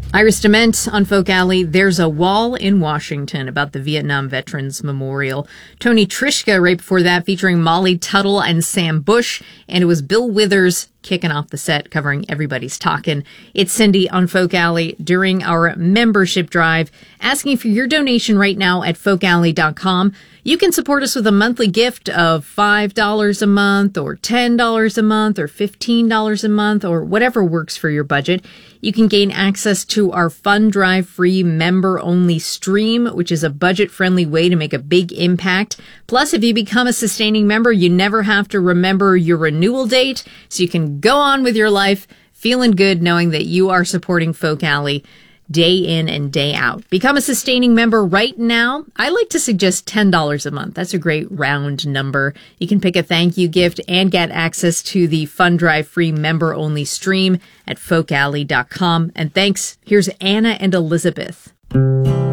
Iris Dement on Folk Alley. There's a wall in Washington about the Vietnam Veterans Memorial. Tony Trischka right before that, featuring Molly Tuttle and Sam Bush. And it was Bill Withers kicking off the set, covering Everybody's Talkin'. It's Cindy on Folk Alley during our membership drive, asking for your donation right now at folkalley.com. You can support us with a monthly gift of $5 a month or $10 a month or $15 a month or whatever works for your budget. You can gain access to our Fund Drive free member-only stream, which is a budget-friendly way to make a big impact. Plus, if you become a sustaining member, you never have to remember your renewal date, so you can go on with your life feeling good knowing that you are supporting Folk Alley day in and day out. Become a sustaining member right now. I like to suggest $10 a month. That's a great round number. You can pick a thank you gift and get access to the Fund Drive free member-only stream at folkalley.com. And thanks. Here's Anna and Elizabeth.